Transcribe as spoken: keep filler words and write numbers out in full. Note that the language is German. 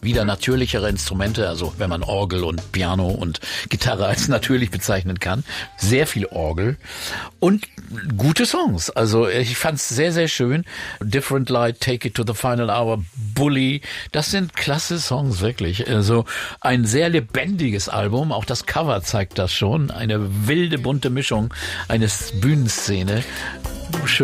wieder natürlichere Instrumente, also wenn man Orgel und Piano und Gitarre als natürlich bezeichnen kann. Sehr viel Orgel und gute Songs. Also ich fand's sehr, sehr schön. Different Light, Take It to the Final Hour, Bully, das sind klasse Songs, wirklich. Also ein sehr lebendiges Album, auch das Cover zeigt das schon. Eine wilde, bunte Mischung, eine Bühnenszene. Schön.